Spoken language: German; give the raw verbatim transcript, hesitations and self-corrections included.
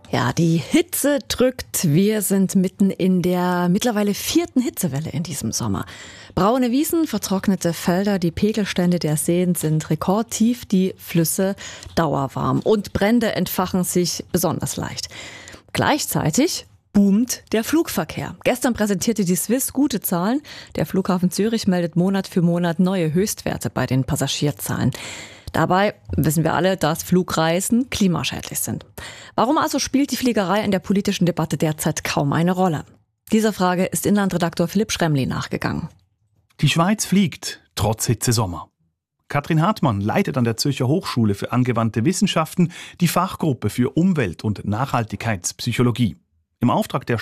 Ja, die Hitze drückt. Wir sind mitten in der mittlerweile vierten Hitzewelle in diesem Sommer. Braune Wiesen, vertrocknete Felder, die Pegelstände der Seen sind rekordtief, die Flüsse dauerwarm und Brände entfachen sich besonders leicht. Gleichzeitig boomt der Flugverkehr. Gestern präsentierte die Swiss gute Zahlen. Der Flughafen Zürich meldet Monat für Monat neue Höchstwerte bei den Passagierzahlen. Dabei wissen wir alle, dass Flugreisen klimaschädlich sind. Warum also spielt die Fliegerei in der politischen Debatte derzeit kaum eine Rolle? Dieser Frage ist Inlandredaktor Philipp Schremli nachgegangen. Die Schweiz fliegt, trotz Hitzesommer. Katrin Hartmann leitet an der Zürcher Hochschule für angewandte Wissenschaften die Fachgruppe für Umwelt- und Nachhaltigkeitspsychologie. Im Auftrag der